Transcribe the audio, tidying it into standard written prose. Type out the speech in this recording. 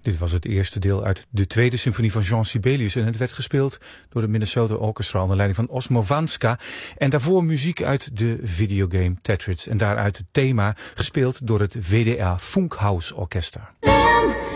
Dit was het eerste deel uit de tweede symfonie van Jean Sibelius en het werd gespeeld door de Minnesota Orchestra onder leiding van Osmo Vanska. En daarvoor muziek uit de videogame Tetris en daaruit het thema gespeeld door het WDR Funkhaus Orchester.